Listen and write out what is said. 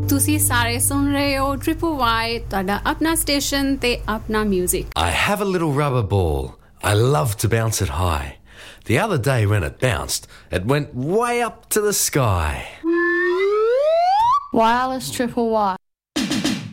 ਤੁਸੀਂ ਸਾਰੇ ਸੁਣ ਰਹੇ ਹੋ Triple Y ਤੁਹਾਡਾ ਆਪਣਾ ਸਟੇਸ਼ਨ ਤੇ ਆਪਣਾ music. I have a little rubber ball. I love to bounce it high. The other day when it bounced, it went way up to the sky. Wireless Triple Y.